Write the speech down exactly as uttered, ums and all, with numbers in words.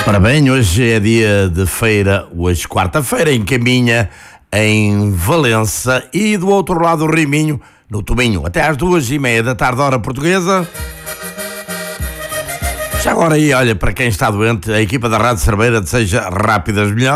Ora bem, hoje é dia de feira, hoje quarta-feira, em Caminha, em Valença, e do outro lado do Riminho, no Tominho, até às duas e meia da tarde, hora portuguesa. Já agora aí, olha, para quem está doente, a equipa da Rádio Cerveira deseja rápidas melhores.